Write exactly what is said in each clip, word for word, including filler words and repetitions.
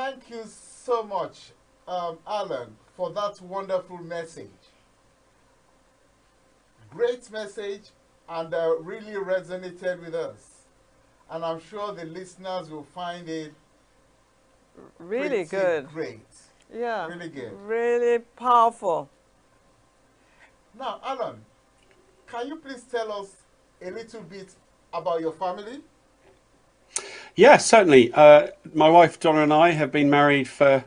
Thank you so much, um, Alan, for that wonderful message. Great message, and uh, really resonated with us. And I'm sure the listeners will find it Really pretty good. great. Yeah. Really good. Really powerful. Now, Alan, can you please tell us a little bit about your family? Yeah, certainly. Uh, my wife Donna and I have been married for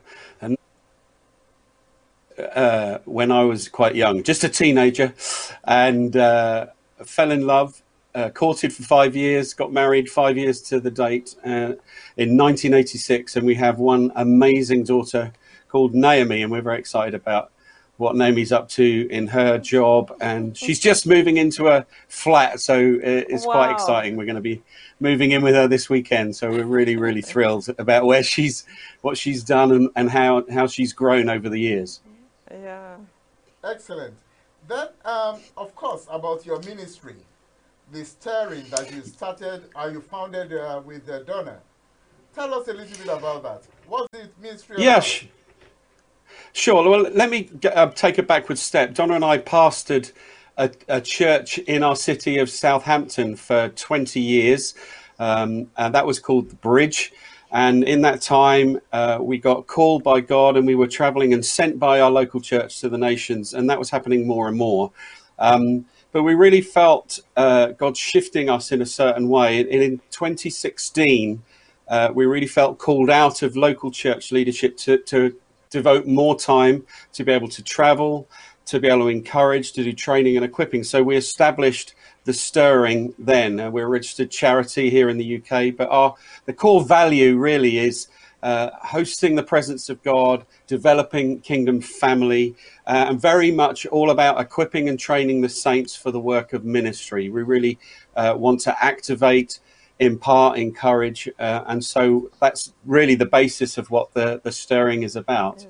uh, when I was quite young, just a teenager, and uh, fell in love, uh, courted for five years, got married five years to the date uh, in nineteen eighty-six, and we have one amazing daughter called Naomi, and we're very excited about what Naomi's up to in her job, and she's just moving into a flat, so it's Wow. quite exciting. We're going to be moving in with her this weekend, so we're really, really thrilled about where she's, what she's done, and, and how how she's grown over the years. Yeah. Excellent. Then, um, of course, about your ministry, the stirring that you started, or you founded uh, with uh, Donna. Tell us a little bit about that. What's the ministry about? Yeah, sh- sure. Well, let me get, uh, take a backward step. Donna and I pastored a, a church in our city of Southampton for twenty years, um, and that was called The Bridge. And in that time, uh, we got called by God, and we were traveling and sent by our local church to the nations, and that was happening more and more. Um, but we really felt uh, God shifting us in a certain way. And in twenty sixteen, uh, we really felt called out of local church leadership to, to devote more time to be able to travel, to be able to encourage, to do training and equipping. So we established the Stirring then. Uh, we're a registered charity here in the U K, but our the core value really is uh, hosting the presence of God, developing kingdom family, uh, and very much all about equipping and training the saints for the work of ministry. We really uh, want to activate, impart, encourage, uh, and so that's really the basis of what the, the Stirring is about.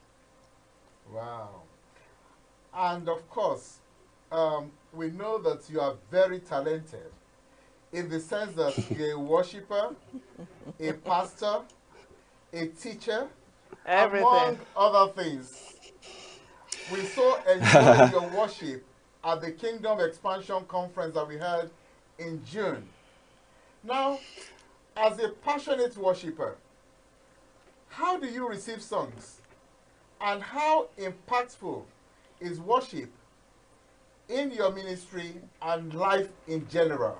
Wow. And of course, um, we know that you are very talented in the sense that you're a worshiper, a pastor, a teacher, Everything. among other things. We so enjoyed your worship at the Kingdom Expansion Conference that we had in June. Now, as a passionate worshiper, how do you receive songs? And how impactful is worship in your ministry and life in general?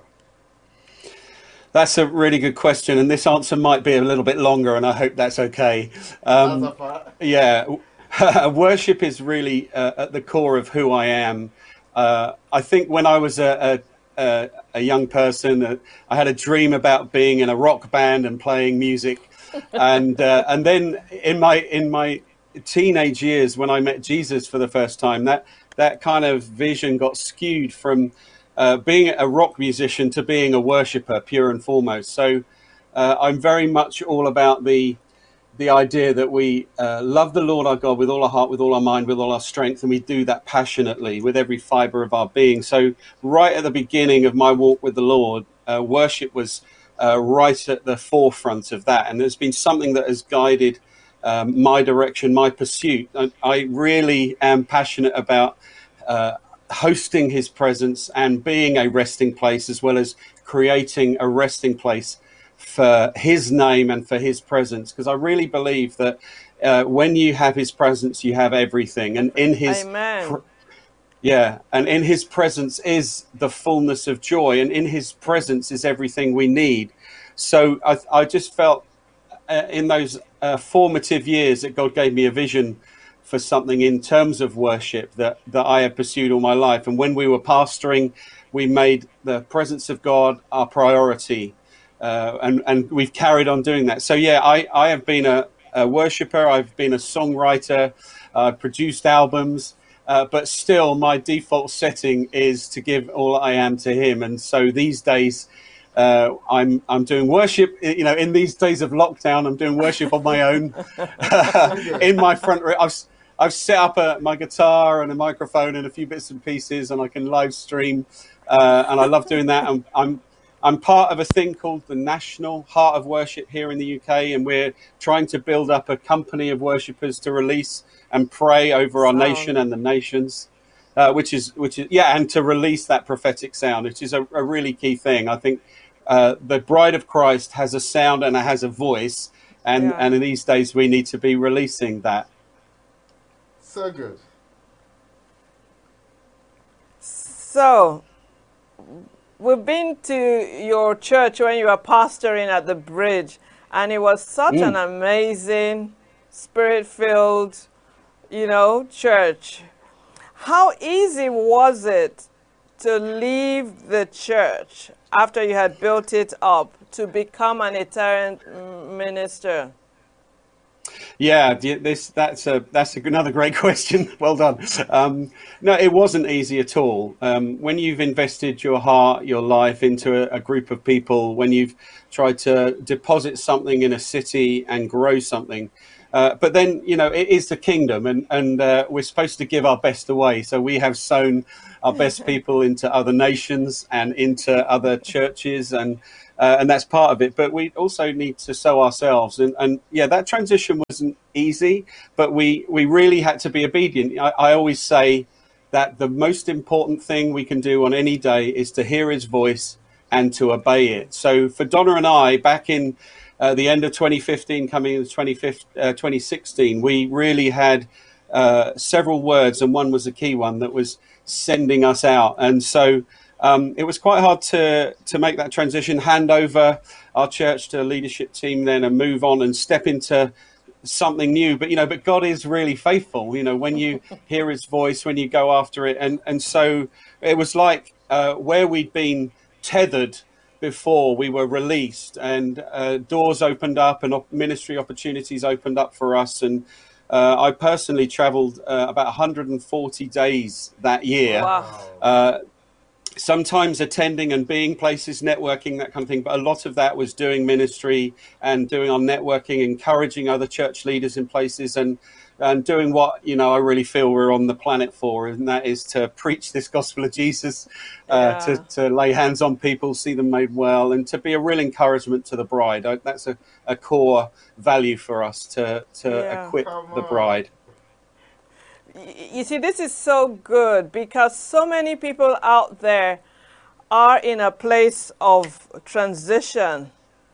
That's a really good question, and this answer might be a little bit longer, and I hope that's okay. Um, That's a fact. yeah, worship is really uh, at the core of who I am. Uh, I think when I was a, a, a, a young person, uh, I had a dream about being in a rock band and playing music, and uh, and then in my in my teenage years, when I met Jesus for the first time, that that kind of vision got skewed from uh, being a rock musician to being a worshiper, pure and foremost. So uh, I'm very much all about the the idea that we uh, love the Lord our God with all our heart, with all our mind, with all our strength, and we do that passionately with every fiber of our being. So right at the beginning of my walk with the Lord, uh, worship was uh, right at the forefront of that, and there's been something that has guided Um, my direction, my pursuit. I, I really am passionate about uh, hosting his presence and being a resting place, as well as creating a resting place for his name and for his presence. Because I really believe that uh, when you have his presence, you have everything. And in his Amen. pr- yeah, and in his presence is the fullness of joy, and in his presence is everything we need. So I, I just felt uh, in those uh, formative years that God gave me a vision for something in terms of worship that, that I have pursued all my life. And when we were pastoring, we made the presence of God our priority. Uh, and, and we've carried on doing that. So, yeah, I, I have been a, a worshiper. I've been a songwriter. I've produced albums. Uh, but still, my default setting is to give all I am to him. And so these days, Uh, I'm I'm doing worship, you know, in these days of lockdown. I'm doing worship on my own in my front room. I've I've set up a, my guitar and a microphone and a few bits and pieces, and I can live stream, uh, and I love doing that. I'm I'm I'm part of a thing called the National Heart of Worship here in the U K, and we're trying to build up a company of worshippers to release and pray over our nation Sound. and the nations, uh, which is which is yeah, and to release that prophetic sound, which is a, a really key thing. I think uh, the bride of Christ has a sound and it has a voice, and Yeah. and in these days we need to be releasing that. So good. So, we've been to your church when you were pastoring at the bridge, and it was such an Mm. amazing, spirit-filled, you know, church. How easy was it to leave the church after you had built it up to become an itinerant mm, minister? Yeah, d- this that's a that's another great question. Well done. Um, no, it wasn't easy at all. Um, when you've invested your heart, your life into a, a group of people, when you've tried to deposit something in a city and grow something, uh, but then you know it is the kingdom, and and uh, we're supposed to give our best away. So we have sown our best people into other nations and into other churches, and uh, and that's part of it. But we also need to sow ourselves, and and yeah, that transition wasn't easy, but we we really had to be obedient. I, I always say that the most important thing we can do on any day is to hear his voice and to obey it. So for Donna and I, back in uh, the end of twenty fifteen, coming into twenty sixteen, we really had uh, several words, and one was a key one that was sending us out. And so um, it was quite hard to to make that transition, hand over our church to a leadership team then, and move on and step into something new. But you know, but God is really faithful, you know, when you hear his voice, when you go after it. And and so it was like uh, where we'd been tethered before, we were released, and uh, doors opened up, and op- ministry opportunities opened up for us. And uh, I personally traveled uh, about one hundred forty days that year, Wow. uh, sometimes attending and being places, networking, that kind of thing. But a lot of that was doing ministry and doing our networking, encouraging other church leaders in places, and and doing what, you know, I really feel we're on the planet for, and that is to preach this gospel of Jesus, uh, to, Yeah. to lay hands on people, see them made well, and to be a real encouragement to the bride. I, that's a, a core value for us, to, to Yeah. equip Come the on. bride. Y- You see, this is so good because so many people out there are in a place of transition.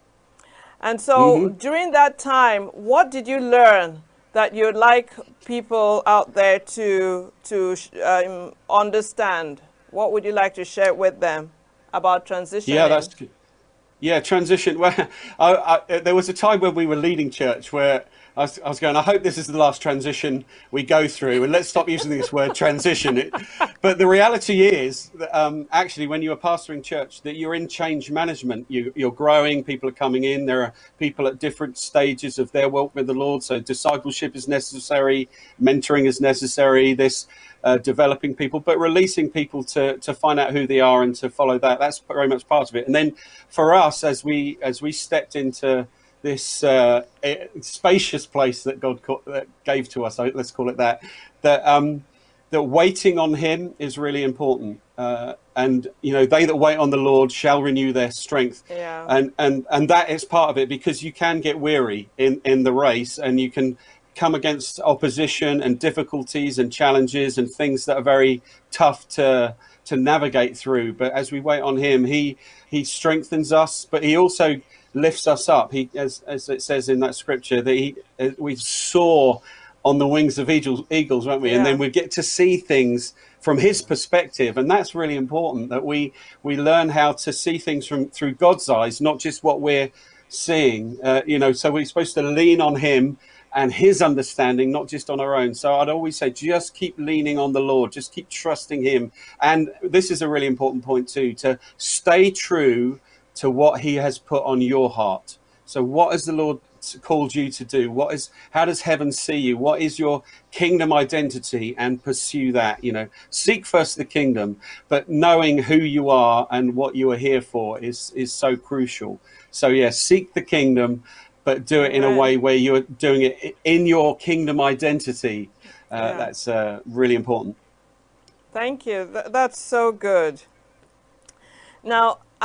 And so hmm during that time, what did you learn that you'd like people out there to, to sh- um, understand? What would you like to share with them about transitioning? Yeah, that's Yeah, transition. Well, I, I, there was a time when we were leading church where I was, I was going, I hope this is the last transition we go through, and let's stop using this word transition. It, but the reality is that um, actually, when you are pastoring church, that you're in change management. You, you're growing, people are coming in. There are people at different stages of their walk with the Lord. So discipleship is necessary, mentoring is necessary, this uh, developing people, but releasing people to, to find out who they are and to follow that. That's very much part of it. And then for us, as we as we stepped into this uh, eh, spacious place that God co- that gave to us, so let's call it that, that um, that waiting on Him is really important. Uh, and you know, they that wait on the Lord shall renew their strength. Yeah. And and and that is part of it, because you can get weary in in the race, and you can come against opposition and difficulties and challenges and things that are very tough to to navigate through. But as we wait on Him, He He strengthens us, but He also lifts us up. He, as as it says in that scripture, that He uh, we soar on the wings of eagles, eagles, won't we? And Yeah. then we get to see things from His perspective, and that's really important. That we we learn how to see things from through God's eyes, not just what we're seeing. Uh, you know, so we're supposed to lean on Him and His understanding, not just on our own. So I'd always say, just keep leaning on the Lord, just keep trusting Him. And this is a really important point too, to stay true to what He has put on your heart. So what has the Lord called you to do? What is, how does heaven see you? What is your kingdom identity? And pursue that. You know, seek first the kingdom, but knowing who you are and what you are here for is is so crucial. So yeah, seek the kingdom, but do it in a Amen. way where you're doing it in your kingdom identity. Uh, Yeah. That's uh, really important. Thank you. Th- that's so good. Now, I've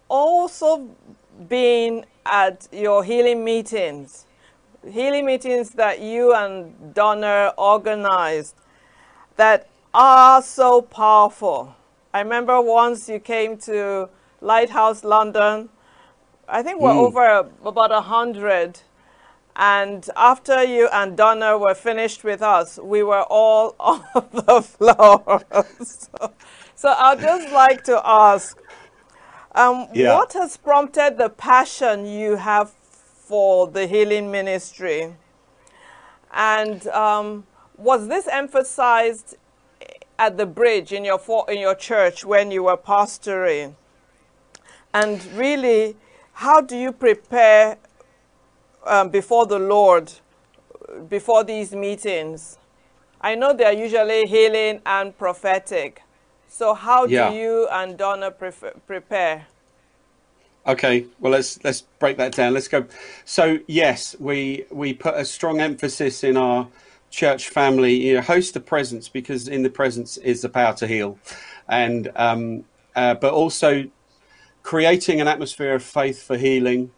also been at your healing meetings, healing meetings that you and Donna organized that are so powerful. I remember once you came to Lighthouse London. I think we're mm. over about a hundred. And after you and Donna were finished with us, we were all on the floor. so, so I'd just like to ask, um, yeah. what has prompted the passion you have for the healing ministry? And um, was this emphasized at the Bridge in your, for, in your church when you were pastoring? And really, how do you prepare Um, before the Lord, before these meetings? I know they are usually healing and prophetic. So how yeah. do you and Donna prefer, prepare? Okay, well, let's let's break that down. Let's go. So yes, we we put a strong emphasis in our church family, you know, host the presence, because in the presence is the power to heal, and um, uh, but also creating an atmosphere of faith for healing,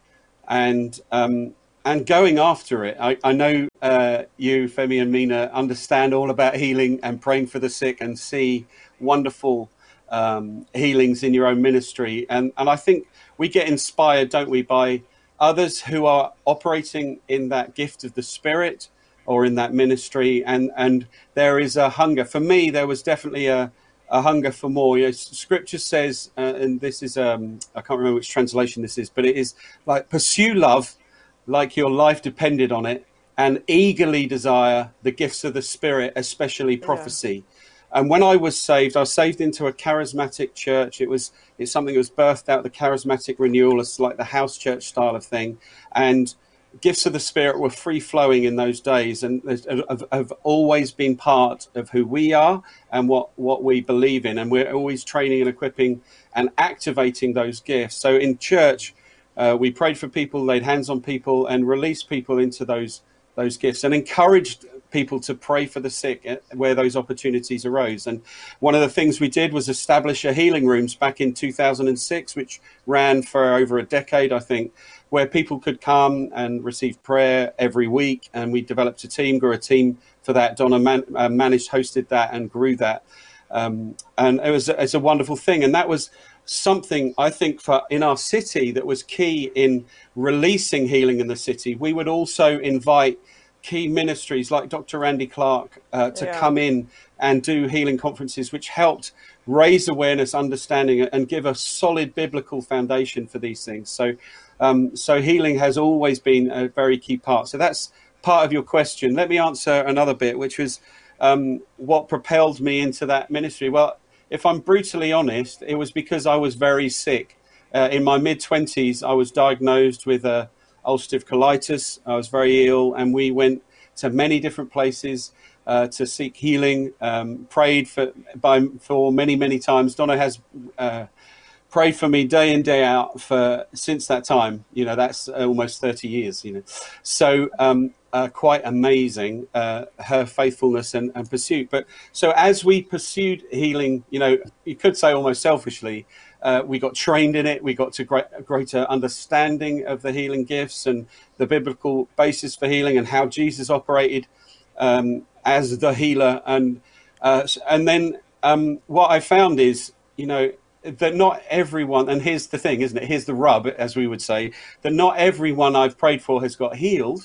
and um, and going after it. I, I know uh, you, Femi and Mina, understand all about healing and praying for the sick and see wonderful um, healings in your own ministry. And, and I think we get inspired, don't we, by others who are operating in that gift of the Spirit or in that ministry. And, and there is a hunger. For me, there was definitely a, a hunger for more. You know, Scripture says, uh, and this is, um, I can't remember which translation this is, but it is like, pursue love like your life depended on it, and eagerly desire the gifts of the Spirit, especially prophecy. Yeah. And when I was saved, I was saved into a charismatic church. It was it's something that was birthed out of the charismatic renewal. It's like the house church style of thing. And gifts of the Spirit were free flowing in those days, and have, have always been part of who we are and what, what we believe in. And we're always training and equipping and activating those gifts. So in church, Uh, we prayed for people, laid hands on people, and released people into those those gifts, and encouraged people to pray for the sick where those opportunities arose. And one of the things we did was establish a healing rooms back in two thousand six, which ran for over a decade, I think, where people could come and receive prayer every week. And we developed a team, grew a team for that. Donna man, uh, managed, hosted that, and grew that. Um, and it was it's a wonderful thing. And that was something, I think, for in our city that was key in releasing healing in the city. We would also invite key ministries like Doctor Randy Clark uh, to yeah. come in and do healing conferences, which helped raise awareness, understanding, and give a solid biblical foundation for these things. So, um, so healing has always been a very key part. So that's part of your question. Let me answer another bit, which was um, what propelled me into that ministry. Well, if I'm brutally honest, it was because I was very sick. Uh, in my mid-twenties, I was diagnosed with uh, ulcerative colitis. I was very ill, and we went to many different places uh, to seek healing, um, prayed for by for many, many times. Donna has uh, prayed for me day in, day out for since that time. You know, that's almost thirty years, you know. So um, uh, quite amazing, uh, her faithfulness and, and pursuit. But so as we pursued healing, you know, you could say almost selfishly, uh, we got trained in it. We got to great, a greater understanding of the healing gifts and the biblical basis for healing and how Jesus operated um, as the healer. And, uh, and then um, what I found is, you know, that not everyone, and here's the thing, isn't it? Here's the rub, as we would say, that not everyone I've prayed for has got healed,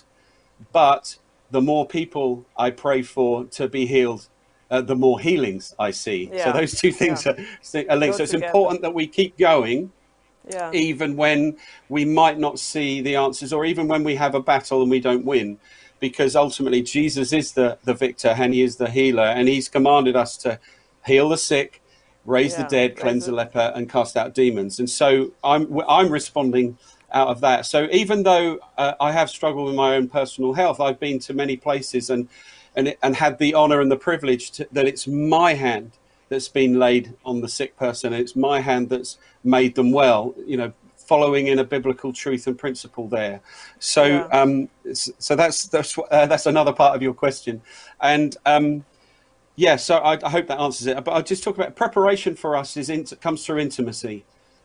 but the more people I pray for to be healed, uh, the more healings I see. Yeah. So those two things yeah. are, are linked. Go so it's together. Important that we keep going, yeah. even when we might not see the answers, or even when we have a battle and we don't win, because ultimately Jesus is the, the victor, and he is the healer, and he's commanded us to heal the sick, raise yeah, the dead, cleanse the leper, and cast out demons. And so I'm I'm responding out of that. So even though uh, I have struggled with my own personal health, I've been to many places and and and had the honor and the privilege to, that it's my hand that's been laid on the sick person, and it's my hand that's made them well. You know, following in a biblical truth and principle there. So yeah. um, so that's that's uh, that's another part of your question, and. Um, Yeah, so I, I hope that answers it. But I'll just talk about preparation for us is in, comes through intimacy.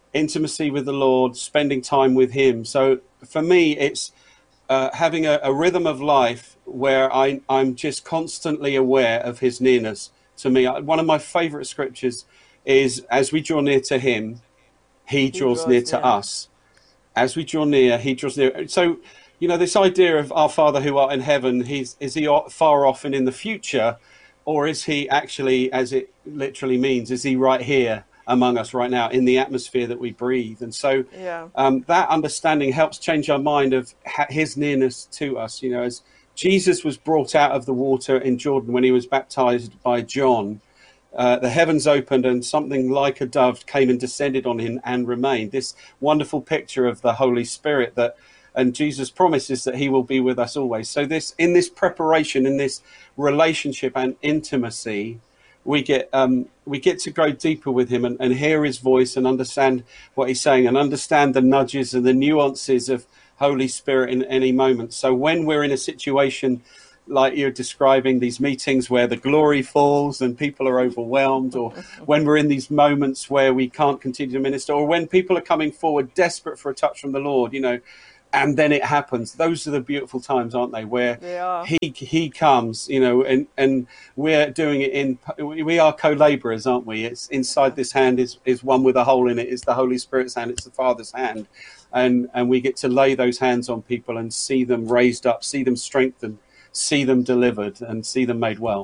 intimacy with the Lord, spending time with him. So for me, it's uh, having a, a rhythm of life where I, I'm just constantly aware of his nearness to me. One of my favorite scriptures is, as we draw near to him, he He draws draws near to near. us. As we draw near, he draws near. So, you know, this idea of our Father who art in heaven, he's, is he far off and in the future? Or is he actually, as it literally means, is he right here among us right now in the atmosphere that we breathe? And so Yeah. um, that understanding helps change our mind of ha- his nearness to us. You know, as Jesus was brought out of the water in Jordan when he was baptized by John, uh, the heavens opened and something like a dove came and descended on him and remained. This wonderful picture of the Holy Spirit that, and Jesus promises that he will be with us always. So this, in this preparation, in this relationship and intimacy, we get um, we get to go deeper with him and, and hear his voice and understand what he's saying and understand the nudges and the nuances of Holy Spirit in any moment. So when we're in a situation like you're describing, these meetings where the glory falls and people are overwhelmed, or when we're in these moments where we can't continue to minister, or when people are coming forward desperate for a touch from the Lord, you know, and then it happens. Those are the beautiful times, aren't they? Where They are. he he comes, you know, and, and we're doing it in, we are co-laborers, aren't we? It's inside this hand is, is one with a hole in it. It's the Holy Spirit's hand. It's the Father's hand. And, and we get to lay those hands on people and see them raised up, see them strengthened, see them delivered, and see them made well.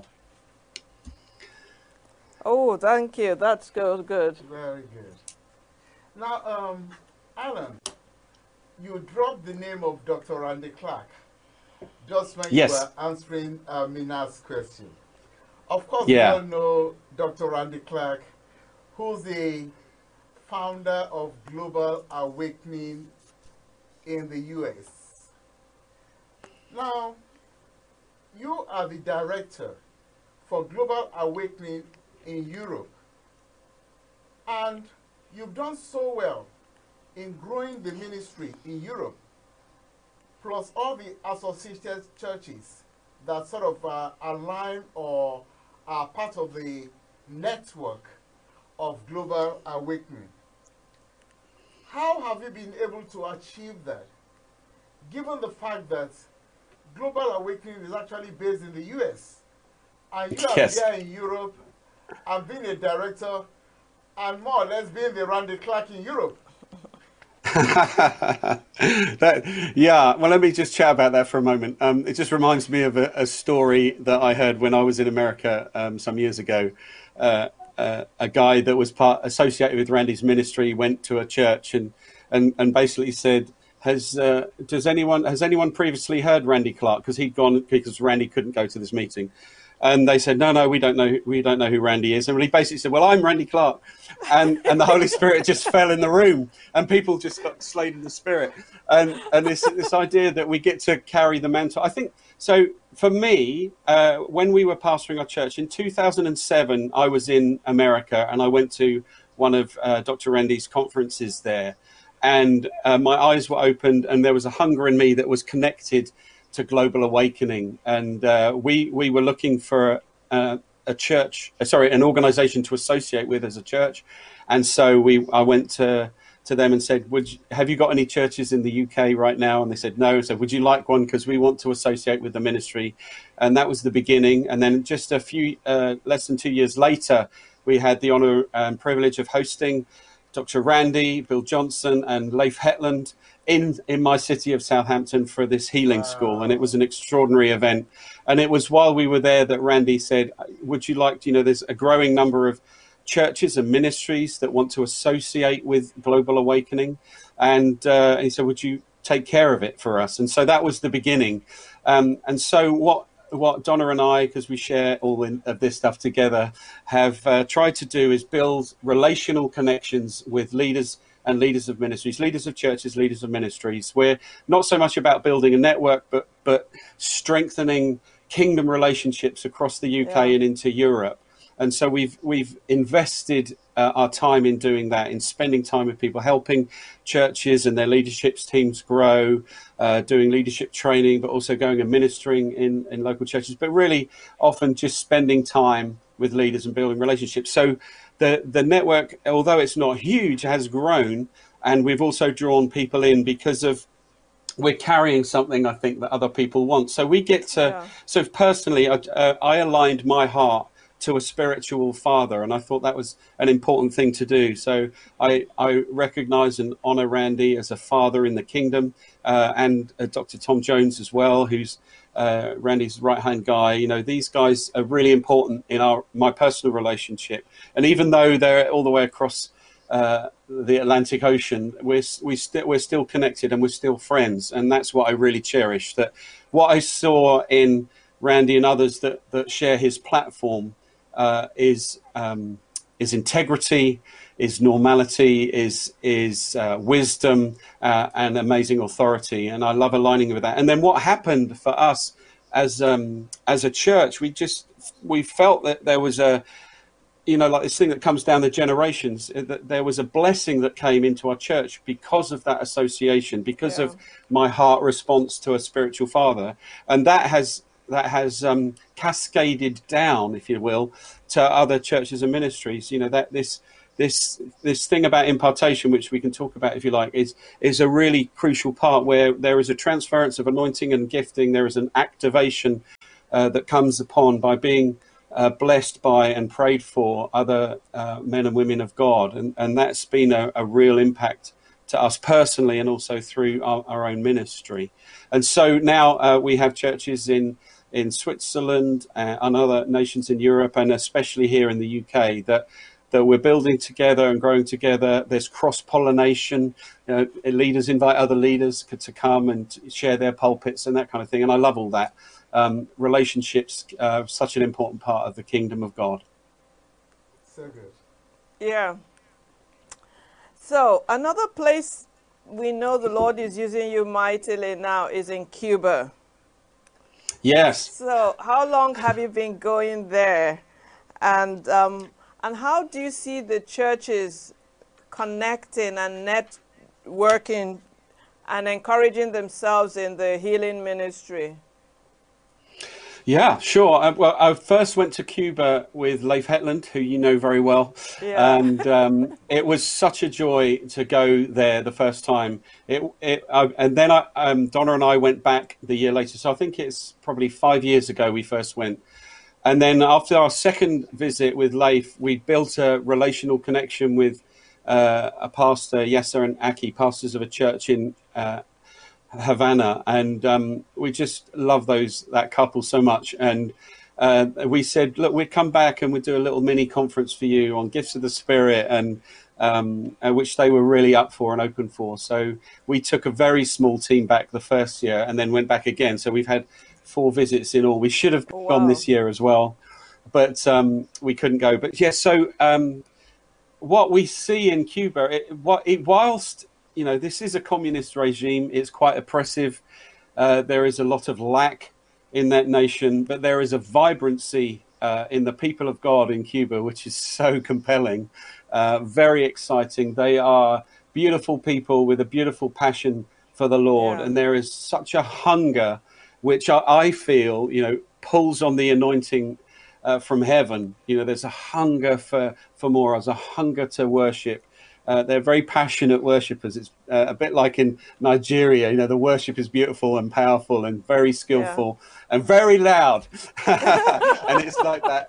Oh, thank you. That's good, good. Very good. Now, um, Alan, you dropped the name of Doctor Randy Clark just when Yes. you were answering uh, Mina's question. Of course, Yeah. we all know Doctor Randy Clark, who's the founder of Global Awakening in the U S. Now, you are the director for Global Awakening in Europe, and you've done so well in growing the ministry in Europe, plus all the associated churches that sort of uh, align or are part of the network of Global Awakening. How have you been able to achieve that, given the fact that Global Awakening is actually based in the U S, and you are Yes. here in Europe and being a director and more or less being the Randy Clark in Europe? that, yeah, well, let me just chat about that for a moment. Um, it just reminds me of a, a story that I heard when I was in America um, some years ago. Uh, uh, a guy that was part associated with Randy's ministry went to a church and and, and basically said, "Has uh, does anyone has anyone previously heard Randy Clark?" Because he'd gone because Randy couldn't go to this meeting. And they said, no, no, we don't know. We don't know who Randy is. And he basically said, well, I'm Randy Clark. And and the Holy Spirit just fell in the room and people just got slayed in the spirit. And and this this idea that we get to carry the mantle. I think, so for me, uh, when we were pastoring our church in two thousand seven, I was in America and I went to one of uh, Doctor Randy's conferences there. And uh, my eyes were opened and there was a hunger in me that was connected to Global Awakening, and uh, we we were looking for uh, a church, uh, sorry, an organization to associate with as a church, and so we I went to to them and said, "Would you, have you got any churches in the U K right now?" And they said no. So would you like one, because we want to associate with the ministry, and that was the beginning. And then just a few uh, less than two years later, we had the honor and privilege of hosting Doctor Randy, Bill Johnson, and Leif Hetland in in my city of Southampton for this healing Wow. school, and it was an extraordinary event. And it was while we were there that Randy said, would you like to, you know, there's a growing number of churches and ministries that want to associate with Global Awakening, and uh, he said, would you take care of it for us? And so that was the beginning. Um, and so what what Donna and I, because we share all in, of this stuff together, have uh, tried to do is build relational connections with leaders and leaders of ministries, leaders of churches, leaders of ministries. We're not so much about building a network, but but strengthening kingdom relationships across the U K Yeah. and into Europe. And so we've we've invested uh, our time in doing that, in spending time with people, helping churches and their leadership teams grow, uh, doing leadership training, but also going and ministering in, in local churches, but really often just spending time with leaders and building relationships. So the the network, although it's not huge, has grown, and we've also drawn people in because of we're carrying something I think that other people want. So we get to. Yeah. So personally, I, uh, I aligned my heart to a spiritual father, and I thought that was an important thing to do. So I, I recognize and honor Randy as a father in the kingdom, uh, and uh, Doctor Tom Jones as well, who's uh, Randy's right-hand guy. You know, these guys are really important in our my personal relationship. And even though they're all the way across uh, the Atlantic Ocean, we're we st- we're still connected and we're still friends, and that's what I really cherish. That what I saw in Randy and others that that share his platform. Uh, is um, is integrity, is normality, is is uh, wisdom, uh, and amazing authority, and I love aligning with that. And then what happened for us as um, as a church, we just we felt that there was a, you know, like this thing that comes down the generations, that there was a blessing that came into our church because of that association, because Yeah. of my heart response to a spiritual father, and that has. that has um, cascaded down, if you will, to other churches and ministries. You know, that this this this thing about impartation, which we can talk about if you like, is is a really crucial part where there is a transference of anointing and gifting. There is an activation uh, that comes upon by being uh, blessed by and prayed for other uh, men and women of God, and and that's been a, a real impact to us personally and also through our, our own ministry. And so now uh, we have churches in in Switzerland uh, and other nations in Europe, and especially here in the U K, that that we're building together and growing together. There's cross-pollination. You know, leaders invite other leaders to come and share their pulpits and that kind of thing. And I love all that. Um, relationships are such an important part of the kingdom of God. So good. Yeah. So another place we know the Lord is using you mightily now is in Cuba. Yes. So how long have you been going there? And um, and how do you see the churches connecting and networking and encouraging themselves in the healing ministry? Yeah, sure. Uh, well, I first went to Cuba with Leif Hetland, who you know very well. Yeah. And um, it was such a joy to go there the first time. It, it, uh, and then I, um, Donna and I went back the year later. So I think it's probably five years ago we first went. And then after our second visit with Leif, we built a relational connection with uh, a pastor, Yasser and Aki, pastors of a church in uh, Havana, and um, we just love those that couple so much. And uh, we said, look, we'd come back and we'd do a little mini conference for you on gifts of the Spirit, and um, uh, which they were really up for and open for. So we took a very small team back the first year and then went back again. So we've had four visits in all. We should have Oh, gone wow. this year as well, but um, we couldn't go. But yes, yeah, so um, what we see in Cuba, it, what it, whilst you know, this is a communist regime. It's quite oppressive. Uh, there is a lot of lack in that nation, but there is a vibrancy uh, in the people of God in Cuba, which is so compelling, uh, very exciting. They are beautiful people with a beautiful passion for the Lord. Yeah. And there is such a hunger, which I, I feel, you know, pulls on the anointing uh, from heaven. You know, there's a hunger for, for more, there's a hunger to worship. Uh, they're very passionate worshippers. It's uh, a bit like in Nigeria, you know, the worship is beautiful and powerful and very skillful yeah. and very loud. And it's like that.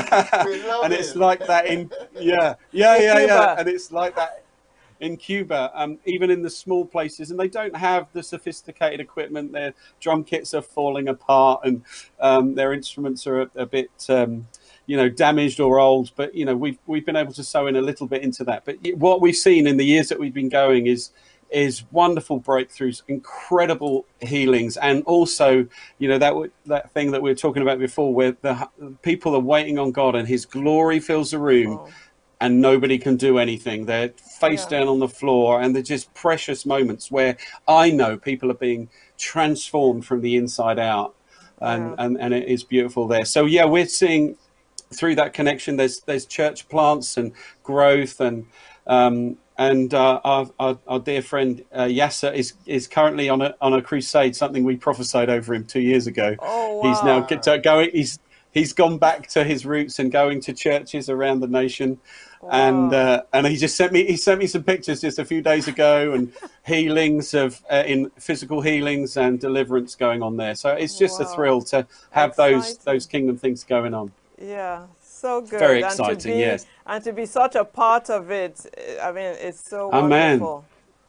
And it. it's like that in, yeah, yeah, in yeah, Cuba. yeah. And it's like that in Cuba, um, even in the small places. And they don't have the sophisticated equipment. Their drum kits are falling apart, and um, their instruments are a, a bit... Um, you know, damaged or old, but you know, we've we've been able to sew in a little bit into that. But what we've seen in the years that we've been going is is wonderful breakthroughs, incredible healings, and also, you know, that that thing that we were talking about before, where the people are waiting on God and His glory fills the room, oh. and nobody can do anything. They're face yeah. down on the floor, and they're just precious moments where I know people are being transformed from the inside out, and yeah. and, and it is beautiful there. So yeah, we're seeing. Through that connection, there's there's church plants and growth, and um, and uh, our, our our dear friend uh, Yasser is is currently on a on a crusade. Something we prophesied over him two years ago. Oh, wow. He's now get to going. He's he's gone back to his roots and going to churches around the nation. And Wow. uh, and he just sent me he sent me some pictures just a few days ago, and healings of uh, in physical healings and deliverance going on there. So it's just a Wow. thrill to have those those Exciting. kingdom things going on. Yeah, so It's very good. And to exciting. be Yes. and to be such a part of it, eh, I mean, it's so Amen. wonderful.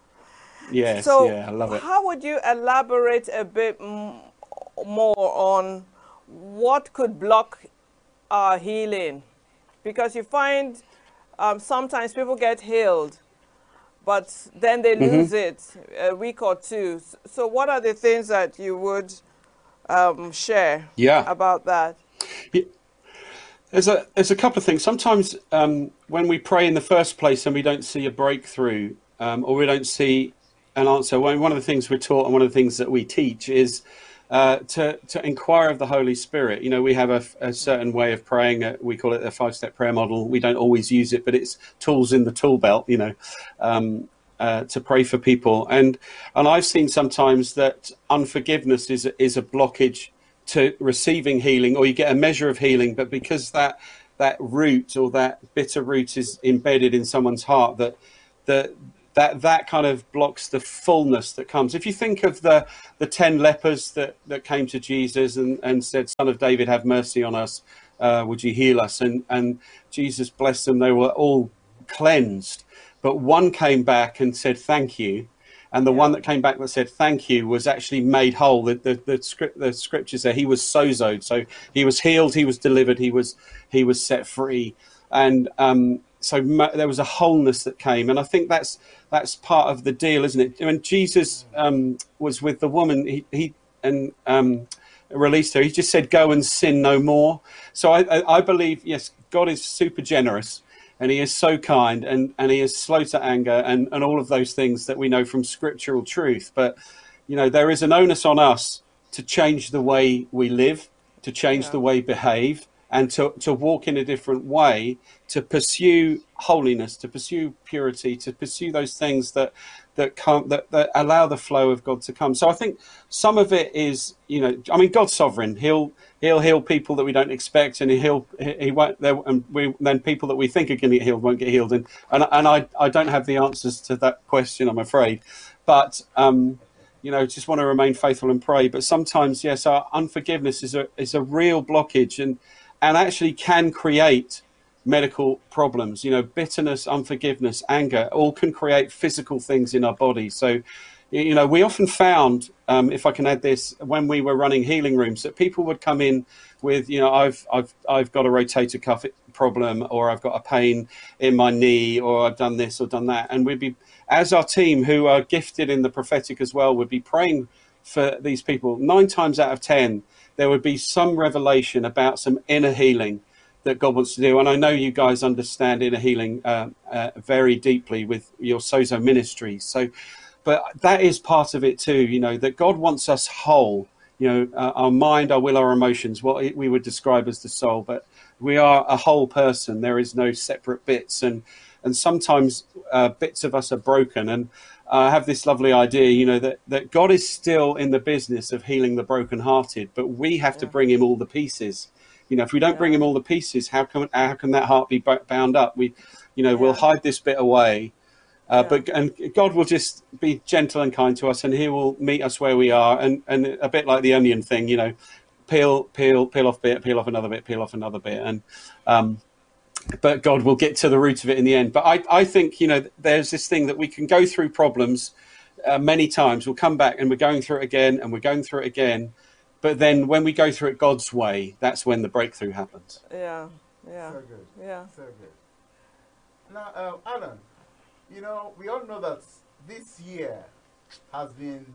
Yes. So, Yeah. I love it. how would you elaborate a bit m- more on what could block our healing? Because you find um, sometimes people get healed, but then they Hmm. lose it a week or two. S- So, what are the things that you would um, share Yeah. about that? Y- There's a there's a couple of things. Sometimes um, when we pray in the first place and we don't see a breakthrough, um, or we don't see an answer, one one of the things we're taught and one of the things that we teach is uh, to to inquire of the Holy Spirit. You know, we have a, a certain way of praying. Uh, we call it a five step prayer model. We don't always use it, but it's tools in the tool belt. You know. Um, uh, to pray for people, and and I've seen sometimes that unforgiveness is a, is a blockage to receiving healing, or you get a measure of healing, but because that that root or that bitter root is embedded in someone's heart, that that that that kind of blocks the fullness that comes. If you think of the the ten lepers that that came to Jesus and and said, "Son of David, have mercy on us. Uh, would you heal us?" And and Jesus blessed them. They were all cleansed, but one came back and said, "Thank you." And the one Yeah, that came back that said thank you was actually made whole. The the, the script the scriptures there, he was sozoed, so he was healed, he was delivered, he was he was set free, and um, so ma- there was a wholeness that came. And I think that's that's part of the deal, isn't it? When Jesus um, was with the woman, he, he and um, released her, he just said, "Go and sin no more." So I, I, I believe, yes, God is super generous, and he is so kind, and, and he is slow to anger, and, and all of those things that we know from scriptural truth. But, you know, there is an onus on us to change the way we live, to change yeah, the way we behave, and to, to walk in a different way, to pursue holiness, to pursue purity, to pursue those things that that come that, that allow the flow of God to come. So I think some of it is, you know, I mean, God's sovereign. He'll he'll heal people that we don't expect, and he'll he won't. And we then people that we think are going to get healed won't get healed. And and and I I don't have the answers to that question, I'm afraid, but um, you know, just want to remain faithful and pray. But sometimes, yes, our unforgiveness is a is a real blockage, and and actually can create medical problems. You know, bitterness, unforgiveness, anger, all can create physical things in our body. So, you know, we often found, um, if I can add this, when we were running healing rooms, that people would come in with, you know, I've I've I've got a rotator cuff problem, or I've got a pain in my knee, or I've done this or done that, and we'd be, as our team who are gifted in the prophetic as well, would be praying for these people. Nine times out of ten, there would be some revelation about some inner healing that God wants to do. And I know you guys understand inner healing uh, uh, very deeply with your Sozo ministry. So, but that is part of it too, you know, that God wants us whole, you know, uh, our mind, our will, our emotions, what we would describe as the soul, but we are a whole person. There is no separate bits. And, and sometimes uh, bits of us are broken. And I have this lovely idea, you know, that, that God is still in the business of healing the brokenhearted, but we have to yeah, bring him all the pieces. You know, if we don't bring yeah, him all the pieces, how can how can that heart be bound up? We, you know, we'll yeah, hide this bit away, uh, yeah, but and God will just be gentle and kind to us, and He will meet us where we are, and and a bit like the onion thing, you know, peel peel peel off bit, peel off another bit, peel off another bit, and um, but God will get to the root of it in the end. But I I think, you know, there's this thing that we can go through problems uh, many times. We'll come back and we're going through it again, and we're going through it again. But then when we go through it God's way, that's when the breakthrough happens. yeah, yeah, So good. yeah, So good. Now, um, Alan, you know, we all know that this year has been,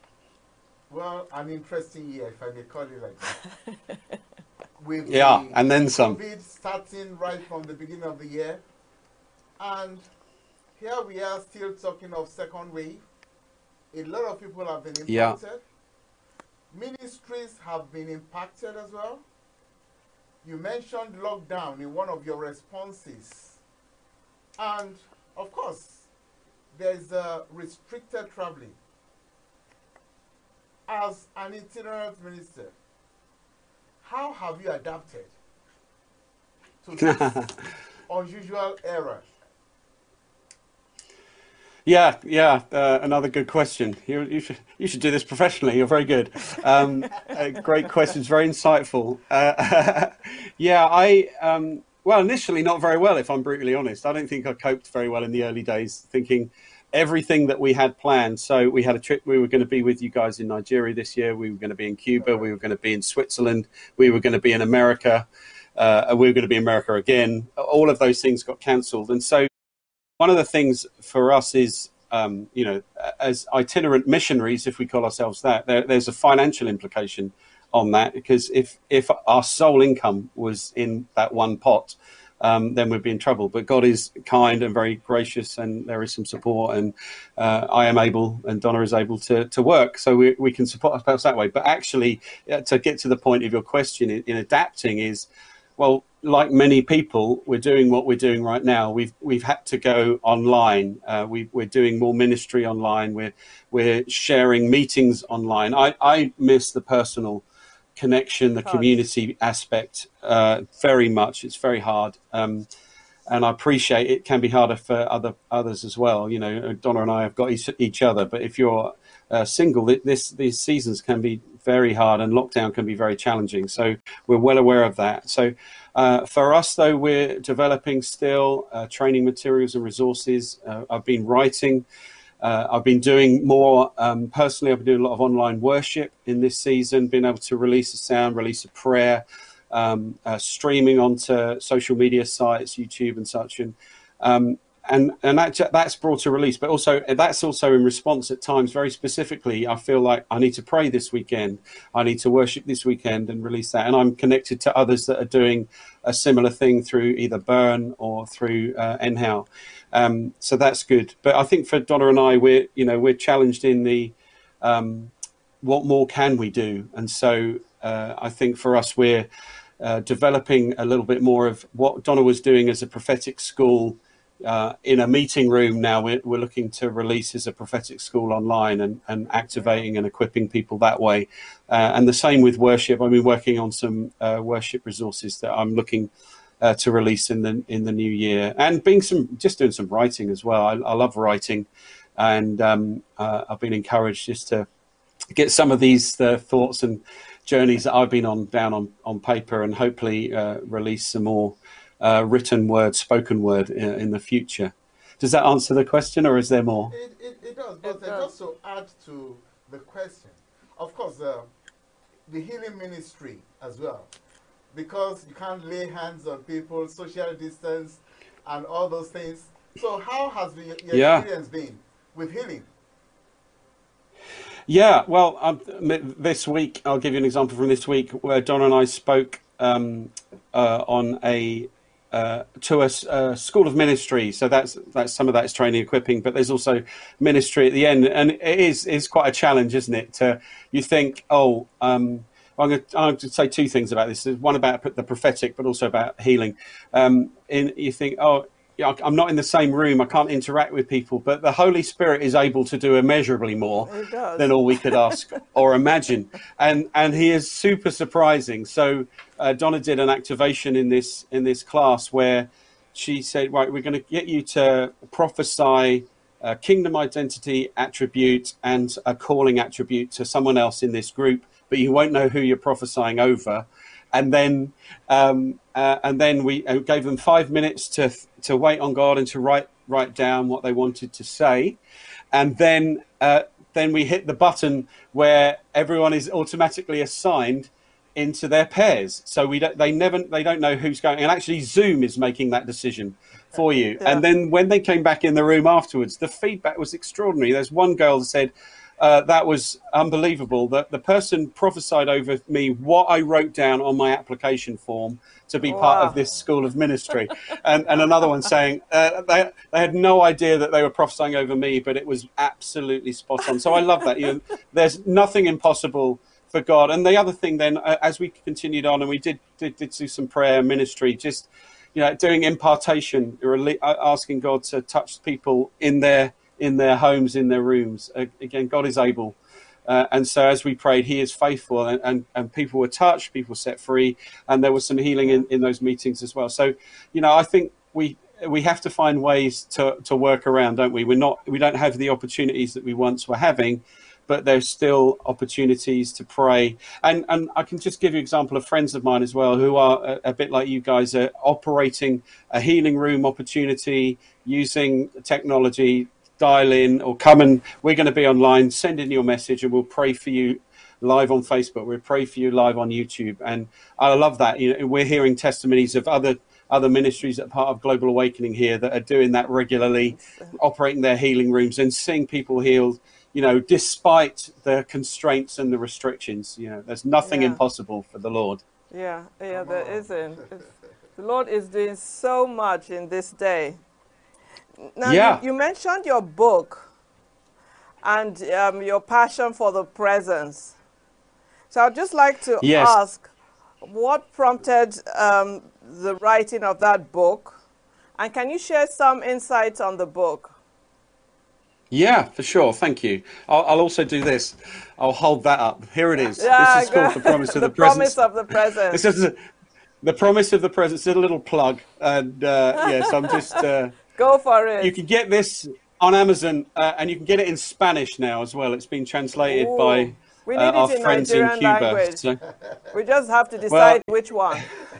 well, an interesting year, if I may call it like that. With Yeah, the and then some. COVID starting right from the beginning of the year. And here we are still talking of second wave. A lot of people have been Yeah. impacted. Ministries have been impacted as well. You mentioned lockdown in one of your responses. And, of course, there's a restricted traveling. As an itinerant minister, how have you adapted to this unusual error? Yeah, yeah. Uh, another good question. You, you should you should do this professionally. You're very good. Um, uh, great questions, very insightful. Uh, yeah, I um, well initially not very well, if I'm brutally honest. I don't think I coped very well in the early days, thinking everything that we had planned. So we had a trip. We were going to be with you guys in Nigeria this year. We were going to be in Cuba. We were going to be in Switzerland. We were going to be in America. Uh, and we were going to be in America again. All of those things got cancelled, and so. One of the things for us is, um, you know, as itinerant missionaries, if we call ourselves that, there, there's a financial implication on that, because if, if our sole income was in that one pot, um, then we'd be in trouble. But God is kind and very gracious, and there is some support, and uh, I am able, and Donna is able to, to work, so we, we can support ourselves that way. But actually, uh, to get to the point of your question in, in adapting is, well, like many people, we're doing what we're doing right now. We've we've had to go online. Uh, we, we're doing more ministry online. We're we're sharing meetings online. I, I miss the personal connection, the community aspect uh, very much. It's very hard, um, and I appreciate it. Can be harder for other others as well. You know, Donna and I have got each, each other. But if you're uh, single, this these seasons can be very hard, and lockdown can be very challenging. So we're well aware of that. So uh, for us, though, we're developing still uh, training materials and resources. Uh, I've been writing. Uh, I've been doing more um, personally. I've been doing a lot of online worship in this season, being able to release a sound, release a prayer, um, uh, streaming onto social media sites, YouTube and such. And um, And and that, that's brought a release, but also that's also in response at times, very specifically, I feel like I need to pray this weekend, I need to worship this weekend and release that. And I'm connected to others that are doing a similar thing through either Burn or through uh, N H O W. Um, so that's good. But I think for Donna and I, we're, you know, we're challenged in the, um, what more can we do? And so uh, I think for us, we're uh, developing a little bit more of what Donna was doing as a prophetic school. Uh, in a meeting room now, we're, we're looking to release as a prophetic school online, and, and activating and equipping people that way. Uh, and the same with worship. I've been working on some uh, worship resources that I'm looking uh, to release in the in the new year, and being some just doing some writing as well. I, I love writing, and um, uh, I've been encouraged just to get some of these uh, thoughts and journeys that I've been on down on on paper, and hopefully uh, release some more Uh, written word, spoken word in, in the future. Does that answer the question, or is there more? It, it, it does, but It uh, does. just to add to the question, of course, uh, the healing ministry as well, because you can't lay hands on people, social distance, and all those things. So how has the, your Yeah. experience been with healing? Yeah, well, um, this week, I'll give you an example from this week, where Donna and I spoke um, uh, on a Uh, to a uh, school of ministry. So that's that's some of that is training, equipping, but there's also ministry at the end, and it is is quite a challenge, isn't it? To you think, oh, um, I'm going to, I'm going to say two things about this. There's one about the prophetic, but also about healing. Um, in you think, oh, yeah, I'm not in the same room, I can't interact with people, but the Holy Spirit is able to do immeasurably more It does. than all we could ask or imagine, and and He is super surprising. So uh, Donna did an activation in this in this class where she said, right, we're going to get you to prophesy a kingdom identity attribute and a calling attribute to someone else in this group, but you won't know who you're prophesying over. And then, um, uh, and then we uh, gave them five minutes to to wait on God and to write write down what they wanted to say, and then uh, then we hit the button where everyone is automatically assigned into their pairs. So we don't, they never they don't know who's going, and actually Zoom is making that decision for you. Yeah. And then when they came back in the room afterwards, the feedback was extraordinary. There's one girl that said, Uh, that was unbelievable. That the person prophesied over me what I wrote down on my application form to be part Wow. of this school of ministry, and, and another one saying uh, they they had no idea that they were prophesying over me, but it was absolutely spot on. So I love that. You know, there's nothing impossible for God. And the other thing, then, uh, as we continued on, and we did did, did do some prayer ministry, just you know, doing impartation, rele- asking God to touch people in their. in their homes, in their rooms. Again, God is able. Uh, and so as we prayed, He is faithful, and, and, and people were touched, people were set free, and there was some healing in, in those meetings as well. So, you know, I think we we have to find ways to, to work around, don't we? We're not we don't have the opportunities that we once were having, but there's still opportunities to pray. And and I can just give you an example of friends of mine as well who are a, a bit like you guys, are operating a healing room opportunity using technology. Dial in or come and we're going to be online. Send in your message and we'll pray for you live on Facebook. We'll pray for you live on YouTube. And I love that. You know, we're hearing testimonies of other other ministries that are part of Global Awakening here that are doing that regularly, operating their healing rooms and seeing people healed, you know, despite the constraints and the restrictions. You know, there's nothing Yeah. impossible for the Lord. Yeah, yeah, there isn't. It's, the Lord is doing so much in this day. Now, Yeah. you, you mentioned your book and um, your passion for the presence. So I'd just like to Yes. ask, what prompted um, the writing of that book? And can you share some insights on the book? Yeah, for sure. Thank you. I'll, I'll also do this. I'll hold that up. Here it is. Yeah, this is called The Promise of the, the promise Presence. of the presence. This is a, The Promise of the Presence. It's a little plug. And uh, yes, I'm just... Uh, Go for it. you can get this on Amazon, uh, and you can get it in Spanish now as well. It's been translated Ooh. by We uh, need it our in friends in Nigerian Cuba. language. So, We just have to decide which one.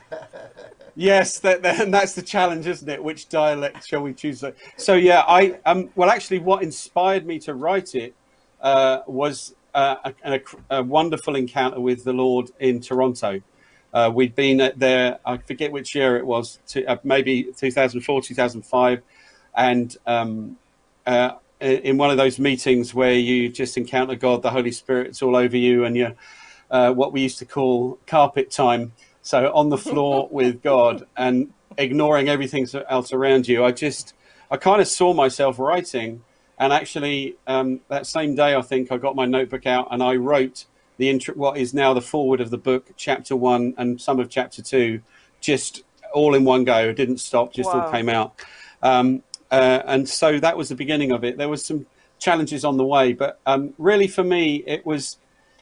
yes, that, that, and that's the challenge, isn't it? Which dialect shall we choose? So yeah, I um well actually what inspired me to write it uh, was uh, a, a, a wonderful encounter with the Lord in Toronto. Uh, we'd been at there, I forget which year it was, to, uh, maybe two thousand four, two thousand five, and um, uh, in one of those meetings where you just encounter God, the Holy Spirit's all over you, and you're uh, what we used to call carpet time. So on the floor with God and ignoring everything else around you. I just, I kind of saw myself writing, and actually um, that same day, I think I got my notebook out and I wrote the intro, what is now the foreword of the book, chapter one and some of chapter two, just all in one go. It didn't stop, just Wow. all came out. Um, uh, and so that was the beginning of it. There was some challenges on the way, but um, really for me, it was,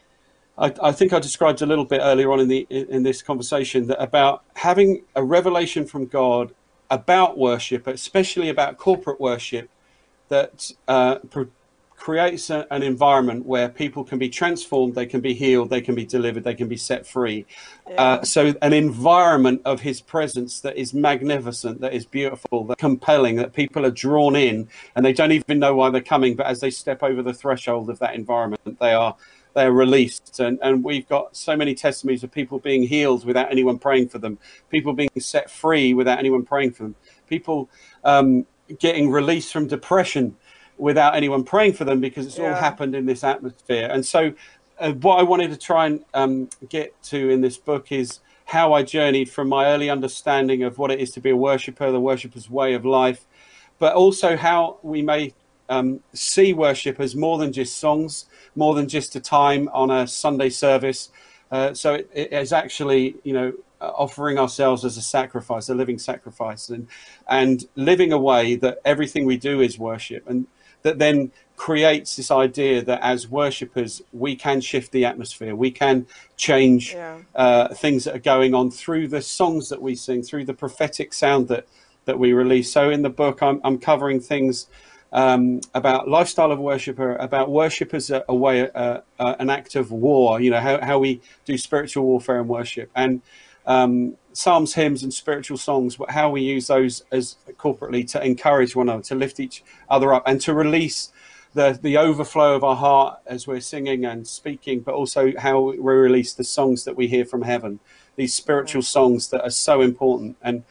I, I think I described a little bit earlier on in the in, in this conversation that about having a revelation from God about worship, especially about corporate worship, that uh, pr- creates a, an environment where people can be transformed, they can be healed, they can be delivered, they can be set free. Yeah. Uh, so an environment of his presence that is magnificent, that is beautiful, that compelling, that people are drawn in and they don't even know why they're coming, but as they step over the threshold of that environment, they are they're released. And, and we've got so many testimonies of people being healed without anyone praying for them, people being set free without anyone praying for them, people um, getting released from depression without anyone praying for them, because it's Yeah. all happened in this atmosphere. And so uh, what I wanted to try and um, get to in this book is how I journeyed from my early understanding of what it is to be a worshipper, the worshipper's way of life, but also how we may um, see worship as more than just songs, more than just a time on a Sunday service. Uh, so it, it is actually, you know, offering ourselves as a sacrifice, a living sacrifice, and and living a way that everything we do is worship, and that then creates this idea that as worshippers, we can shift the atmosphere. We can change Yeah. uh, things that are going on through the songs that we sing, through the prophetic sound that, that we release. So in the book, I'm, I'm covering things um, about lifestyle of worshipper, about worship as a, a way, uh, uh, an act of war, you know, how, how we do spiritual warfare and worship. And um, psalms, hymns, and spiritual songs, but how we use those as corporately to encourage one another, to lift each other up, and to release the the overflow of our heart as we're singing and speaking, but also how we release the songs that we hear from heaven, these spiritual songs that are so important, and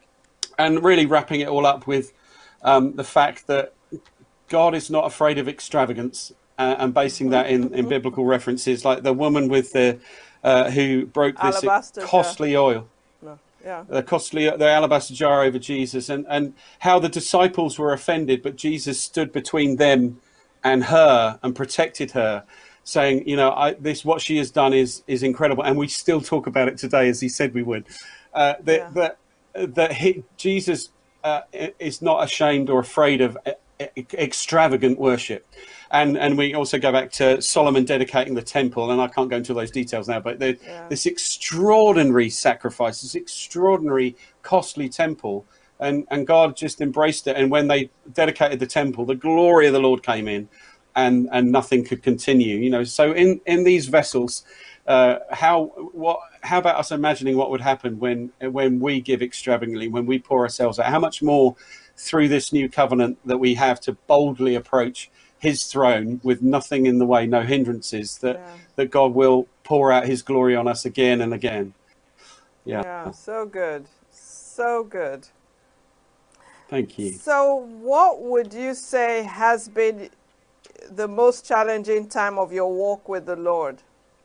and really wrapping it all up with um, the fact that God is not afraid of extravagance, uh, and basing that in, in biblical references, like the woman with the uh, who broke this Alabaster jar. costly oil. No. Yeah. The costly, the alabaster jar over Jesus, and, and how the disciples were offended, but Jesus stood between them and her and protected her, saying, you know, I, this, what she has done is, is incredible. And we still talk about it today, as he said we would, uh, that, Yeah. that, that he, Jesus uh, is not ashamed or afraid of extravagant worship. And and we also go back to Solomon dedicating the temple, and I can't go into those details now, but Yeah. this extraordinary sacrifice, this extraordinary costly temple and and God just embraced it. And when they dedicated the temple, the glory of the Lord came in, and and nothing could continue. You know, so in in these vessels, uh, how what how about us imagining what would happen when when we give extravagantly, when we pour ourselves out? How much more through this new covenant that we have to boldly approach His throne with nothing in the way, no hindrances, that Yeah. that God will pour out His glory on us again and again. Yeah. Yeah, so good. So good. Thank you. So, what would you say has been the most challenging time of your walk with the Lord?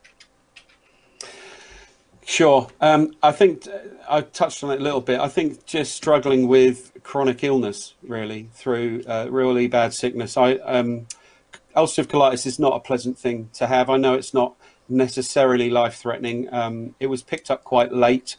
Sure. Um, I think uh, I touched on it a little bit. I think just struggling with chronic illness, really, through uh, really bad sickness. I um, ulcerative colitis is not a pleasant thing to have. I know it's not necessarily life-threatening. Um, it was picked up quite late,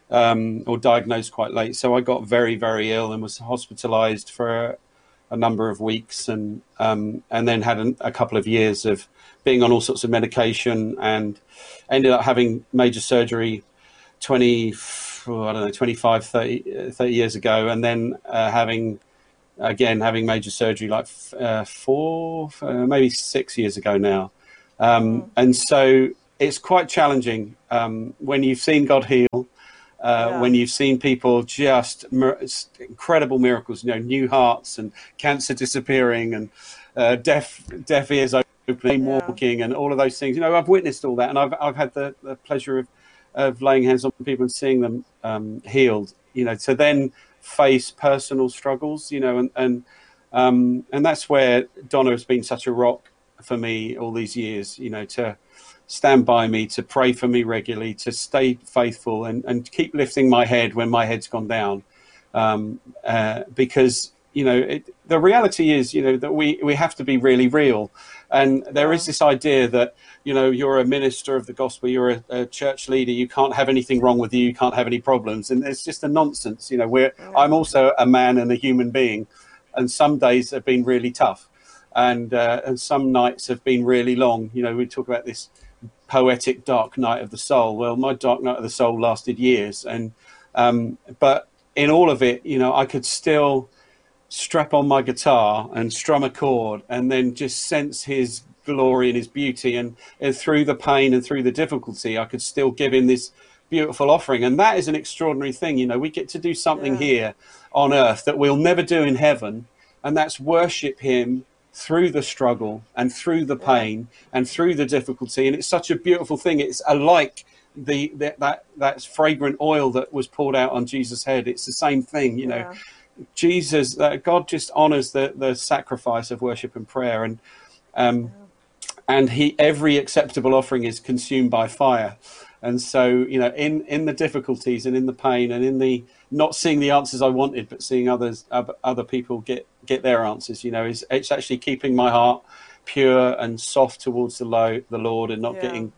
um, or diagnosed quite late. So I got very, very ill and was hospitalized for a number of weeks, and um, and then had an, a couple of years of being on all sorts of medication, and ended up having major surgery twenty, oh, I don't know, twenty-five, thirty, thirty years ago, and then uh, having, again, having major surgery like uh, four, uh, maybe six years ago now. Um, Mm. and so it's quite challenging um, when you've seen God heal, uh, Yeah. when you've seen people just mir- incredible miracles, you know, new hearts and cancer disappearing, and uh, deaf deaf ears opening, Yeah. walking, and all of those things. You know, I've witnessed all that, and I've I've had the, the pleasure of of laying hands on people and seeing them um, healed. You know, to then face personal struggles, you know, and and um, and that's where Donna has been such a rock for me all these years. You know, to stand by me, to pray for me regularly, to stay faithful, and, and keep lifting my head when my head's gone down. Um, uh, because, you know, it, the reality is, you know, that we, we have to be really real. And there Yeah. is this idea that, you know, you're a minister of the gospel, you're a, a church leader, you can't have anything wrong with you, you can't have any problems. And it's just a nonsense. You know, we're, Yeah. I'm also a man and a human being. And some days have been really tough. And, uh, and some nights have been really long. You know, we talk about this poetic dark night of the soul. Well, my dark night of the soul lasted years, and um, but in all of it, you know, I could still strap on my guitar and strum a chord, and then just sense His glory and His beauty, and, and through the pain and through the difficulty, I could still give Him this beautiful offering. And that is an extraordinary thing. You know, we get to do something Yeah. here on earth that we'll never do in heaven, and that's worship Him through the struggle and through the Yeah. pain and through the difficulty. And it's such a beautiful thing. It's alike the, the that that fragrant oil that was poured out on Jesus' head. It's the same thing, you know. Yeah. Jesus, uh, God just honors the the sacrifice of worship and prayer, and um and he every acceptable offering is consumed by fire. And so, you know, in in the difficulties and in the pain and in the not seeing the answers I wanted, but seeing others other other people get get their answers, you know, is it's actually keeping my heart pure and soft towards the low, the Lord, and not Yeah. getting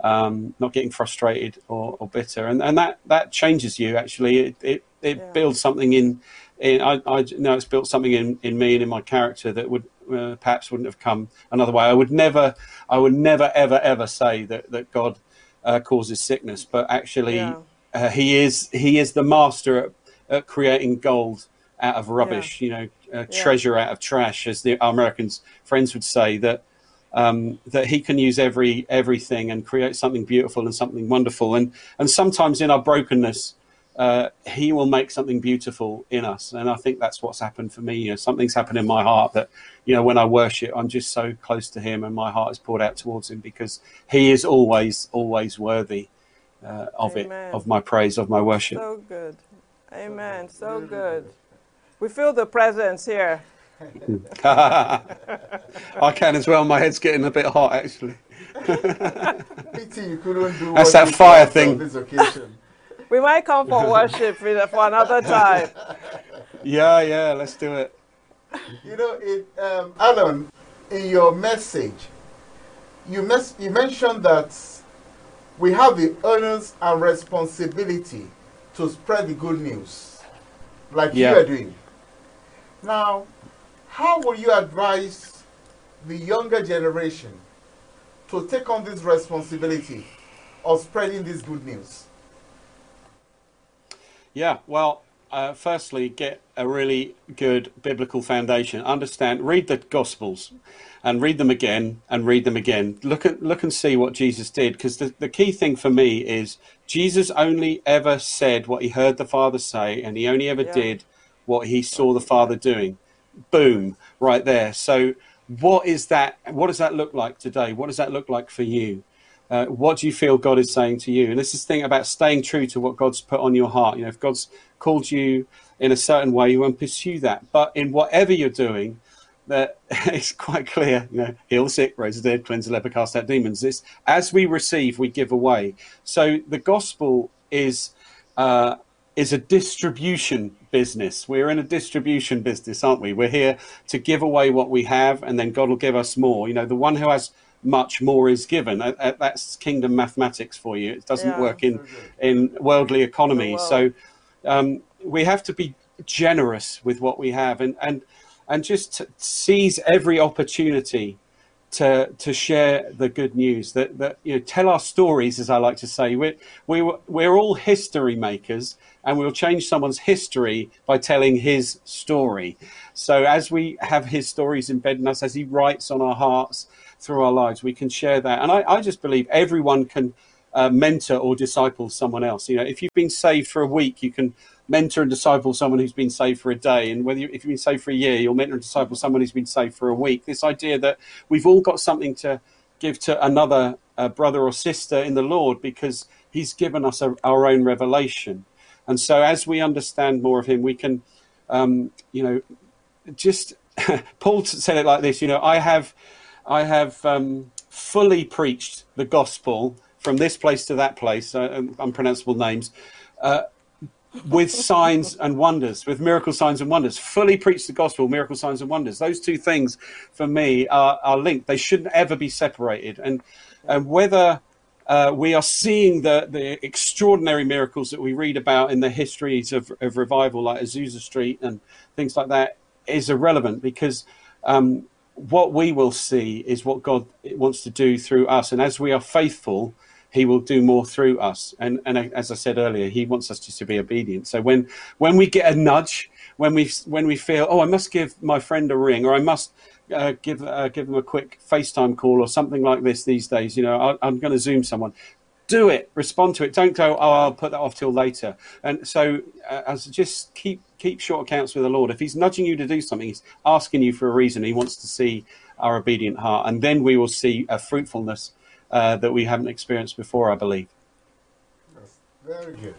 um not getting frustrated or, or bitter. And and that that changes you. Actually, it it, it Yeah. builds something in in I, I know it's built something in in me and in my character that would uh, perhaps wouldn't have come another way. I would never I would never ever ever say that that God uh, causes sickness, but actually Yeah. uh, he is he is the master at, at creating gold out of rubbish, you know, uh, treasure out of trash, as the our Americans friends would say. That um, that he can use every everything and create something beautiful and something wonderful. And and sometimes in our brokenness, uh, he will make something beautiful in us. And I think that's what's happened for me. You know, something's happened in my heart that, you know, when I worship, I'm just so close to him, and my heart is poured out towards him, because he is always, always worthy uh, of Amen. it, of my praise, of my worship. So good. Amen. So good. We feel the presence here. I can as well. My head's getting a bit hot, actually. Pity you couldn't do That's what that you fire did thing. on this occasion. We might come for worship for for another time. Yeah, yeah, let's do it. You know, it, um, Alan, in your message, you, mes- you mentioned that we have the onus and responsibility to spread the good news, like Yeah. you are doing. Now, how will you advise the younger generation to take on this responsibility of spreading this good news? Yeah, well, uh, firstly, get a really good biblical foundation. Understand, read the Gospels, and read them again and read them again. Look at look and see what Jesus did, because the, the key thing for me is Jesus only ever said what he heard the Father say, and he only ever Yeah. did what he saw the Father doing. Boom, right there. So what is that? What does that look like today? What does that look like for you? Uh, what do you feel God is saying to you? And this is the thing about staying true to what God's put on your heart. You know, if God's called you in a certain way, you won't pursue that. But in whatever you're doing, that it's quite clear, you know, heal the sick, raise the dead, cleanse the leper, cast out demons. It's as we receive, we give away. So the gospel is uh, is a distribution business. We're in a distribution business, aren't we? We're here to give away what we have, and then God will give us more. You know, the one who has much more is given. Uh, uh, That's kingdom mathematics for you. It doesn't Yeah. work in in worldly economy. world. So um, we have to be generous with what we have, and and and just to seize every opportunity to to share the good news. That that you know, tell our stories, as I like to say. We're we were- we're all history makers, and we'll change someone's history by telling his story. So as we have his stories embedded in us, as he writes on our hearts through our lives, we can share that. And I, I just believe everyone can uh, mentor or disciple someone else. You know, if you've been saved for a week, you can mentor and disciple someone who's been saved for a day. And whether you, if you've been saved for a year, you'll mentor and disciple someone who's been saved for a week. This idea that we've all got something to give to another uh, brother or sister in the Lord, because he's given us a, our own revelation. And so as we understand more of him, we can, um, you know, just, Paul said it like this, you know, I have, I have um, fully preached the gospel from this place to that place, uh, unpronounceable names, uh, with signs and wonders, with miracle signs and wonders. Fully preached the gospel, miracle signs and wonders. Those two things for me are, are linked. They shouldn't ever be separated. And and whether uh, we are seeing the, the extraordinary miracles that we read about in the histories of, of revival, like Azusa Street and things like that, is irrelevant, because um, what we will see is what God wants to do through us. And as we are faithful, he will do more through us. And, and as I said earlier, he wants us just to be obedient. So when when we get a nudge, when we when we feel, oh, I must give my friend a ring, or I must uh, give uh, give them a quick FaceTime call or something like this these days, you know, I, I'm going to Zoom someone. Do it, respond to it. Don't go, oh, I'll put that off till later. And so uh, as just keep keep short accounts with the Lord. If he's nudging you to do something, he's asking you for a reason. He wants to see our obedient heart. And then we will see a fruitfulness uh, that we haven't experienced before, I believe. Yes, very good.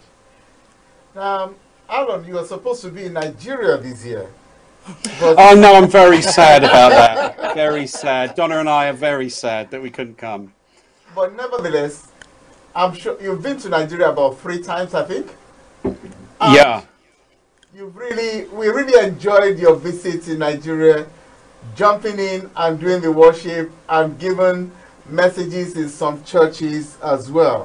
Now, Aaron, you are supposed to be in Nigeria this year. But Oh, no, I'm very sad about that. Very sad. Donna and I are very sad that we couldn't come. But nevertheless, I'm sure you've been to Nigeria about three times, I think. And Yeah. You've really, we really enjoyed your visit in Nigeria, jumping in and doing the worship and giving messages in some churches as well.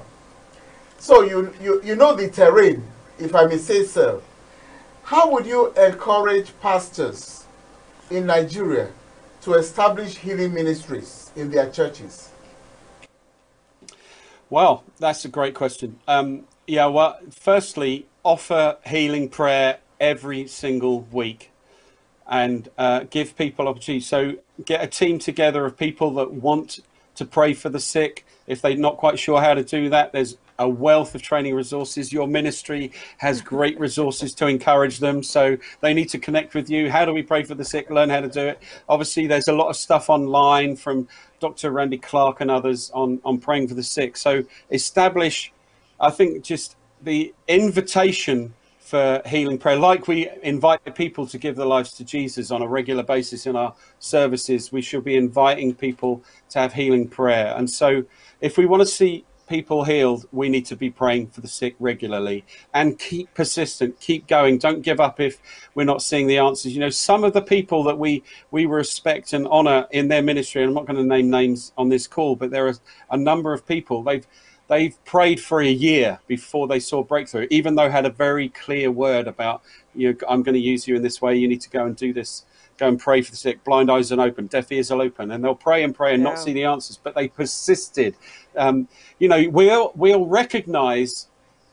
So you, you, you know the terrain, if I may say so. How would you encourage pastors in Nigeria to establish healing ministries in their churches? Well, that's a great question. Um, yeah, well, firstly, offer healing prayer every single week, and uh, give people opportunity. So get a team together of people that want to pray for the sick. If they're not quite sure how to do that, there's a wealth of training resources. Your ministry has great resources to encourage them. So they need to connect with you. How do we pray for the sick? Learn how to do it. Obviously, there's a lot of stuff online from Doctor Randy Clark and others on, on praying for the sick. So establish, I think, just the invitation for healing prayer. Like we invite people to give their lives to Jesus on a regular basis in our services, we should be inviting people to have healing prayer. And so if we want to see people healed, we need to be praying for the sick regularly and keep persistent, keep going. Don't give up if we're not seeing the answers. You know, some of the people that we, we respect and honor in their ministry, and I'm not going to name names on this call, but there are a number of people, they've They've prayed for a year before they saw breakthrough, even though had a very clear word about, you know, I'm going to use you in this way. You need to go and do this. Go and pray for the sick. Blind eyes are open, deaf ears are open, and they'll pray and pray and Yeah. not see the answers, but they persisted. Um, you know, we'll we'll recognize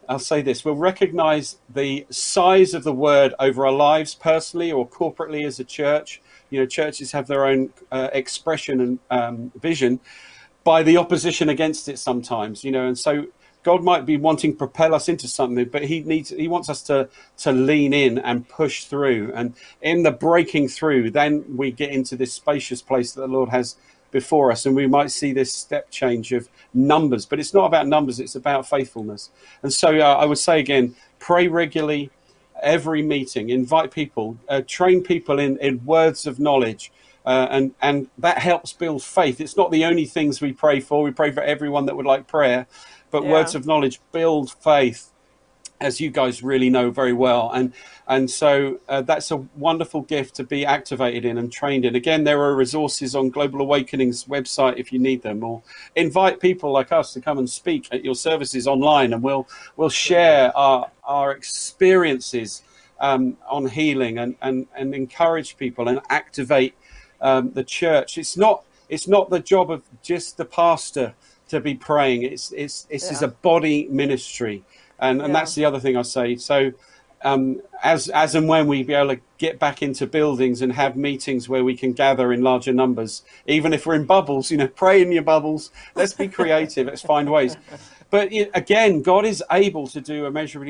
I'll say this, we'll recognize the size of the word over our lives personally or corporately as a church. You know, churches have their own uh, expression and um, vision by the opposition against it sometimes, you know, and so God might be wanting to propel us into something, but he needs, he wants us to, to lean in and push through. And in the breaking through, then we get into this spacious place that the Lord has before us. And we might see this step change of numbers, but it's not about numbers. It's about faithfulness. And so uh, I would say again, pray regularly, every meeting, invite people, uh, train people in, in words of knowledge. Uh, and, and that helps build faith. It's not the only things we pray for. We pray for everyone that would like prayer. But Yeah. words of knowledge build faith, as you guys really know very well. And and so uh, that's a wonderful gift to be activated in and trained in. Again, there are resources on Global Awakening's website if you need them, or invite people like us to come and speak at your services online, and we'll we'll share our, our experiences um, on healing and, and, and encourage people and activate um, the church. It's not it's not the job of just the pastor to be praying. It's it's it's Yeah. is a body ministry, and and Yeah. that's the other thing I say. So um as as and when we be able to get back into buildings and have meetings where we can gather in larger numbers, even if we're in bubbles, you know, pray in your bubbles. Let's be creative. Let's find ways. But again, God is able to do immeasurably